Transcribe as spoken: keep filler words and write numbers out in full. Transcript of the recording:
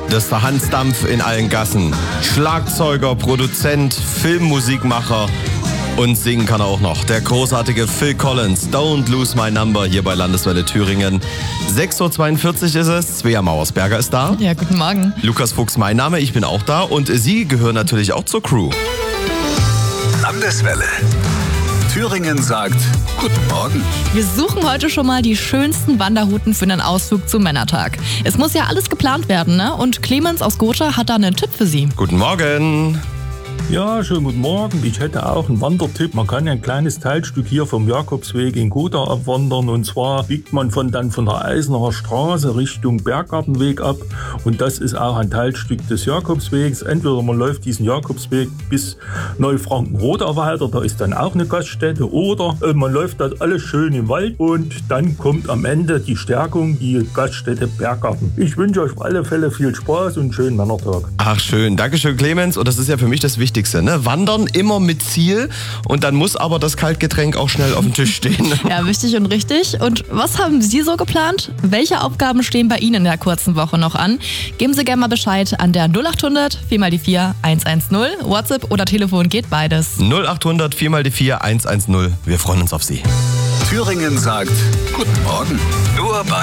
Das ist der Hans Dampf in allen Gassen. Schlagzeuger, Produzent, Filmmusikmacher und singen kann er auch noch. Der großartige Phil Collins, Don't Lose My Number, hier bei Landeswelle Thüringen. sechs Uhr zweiundvierzig ist es, Svea Mauersberger ist da. Ja, guten Morgen. Lukas Fuchs, mein Name, ich bin auch da und Sie gehören natürlich auch zur Crew. Landeswelle. Thüringen sagt Guten Morgen. Wir suchen heute schon mal die schönsten Wanderrouten für einen Ausflug zum Männertag. Es muss ja alles geplant werden, ne? Und Clemens aus Gotha hat da einen Tipp für Sie. Guten Morgen. Ja, schönen guten Morgen. Ich hätte auch einen Wandertipp. Man kann ja ein kleines Teilstück hier vom Jakobsweg in Gotha abwandern. Und zwar biegt man von, dann von der Eisenacher Straße Richtung Berggartenweg ab. Und das ist auch ein Teilstück des Jakobswegs. Entweder man läuft diesen Jakobsweg bis Neufranken-Roda weiter, da ist dann auch eine Gaststätte. Oder äh, man läuft das alles schön im Wald und dann kommt am Ende die Stärkung, die Gaststätte Berggarten. Ich wünsche euch auf alle Fälle viel Spaß und einen schönen Männertag. Ach schön, Dankeschön Clemens. Und das ist ja für mich das Wichtigste. Ne? Wandern immer mit Ziel und dann muss aber das Kaltgetränk auch schnell auf dem Tisch stehen. Ja, wichtig und richtig. Und was haben Sie so geplant? Welche Aufgaben stehen bei Ihnen in der kurzen Woche noch an? Geben Sie gerne mal Bescheid an der null acht hundert vier mal die vier eins eins null. WhatsApp oder Telefon geht beides. null acht hundert vier mal die vier eins eins null. Wir freuen uns auf Sie. Thüringen sagt Guten Morgen. Nur bei